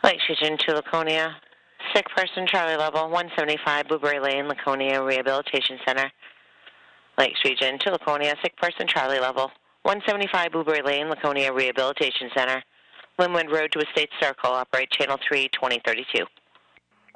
Lakes Region to Laconia. Sick person, Charlie Level, 175 Blueberry Lane, Laconia Rehabilitation Center. Lakes Region to Laconia. Sick person, Charlie Level, 175 Blueberry Lane, Laconia Rehabilitation Center. Linwood Road to Estate Circle. Operate Channel 3, 2032.